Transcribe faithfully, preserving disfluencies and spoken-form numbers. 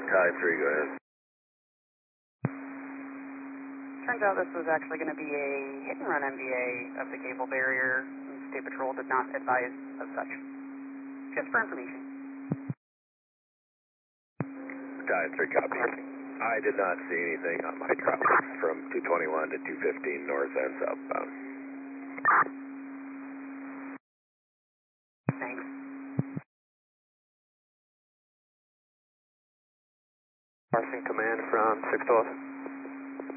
Tie three, go ahead. Turns out this was actually going to be a hit and run M V A of the cable barrier. State Patrol did not advise of such. Just for information. Tie three, copy. I did not see anything on my drop from two twenty-one to two fifteen north and southbound. Thanks. Parsing command from six twelve.